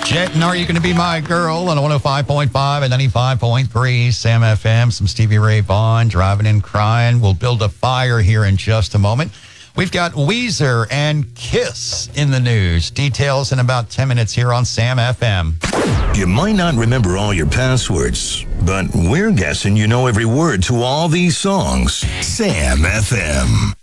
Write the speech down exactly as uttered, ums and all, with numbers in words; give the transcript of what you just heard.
Jet and Are You Gonna Be My Girl on one oh five point five and ninety-five point three Sam F M. Some Stevie Ray Vaughan, Driving and Crying. We'll build a fire here in just a moment. We've got Weezer and Kiss in the news. Details in about ten minutes here on Sam F M. You might not remember all your passwords, but we're guessing you know every word to all these songs. Sam F M.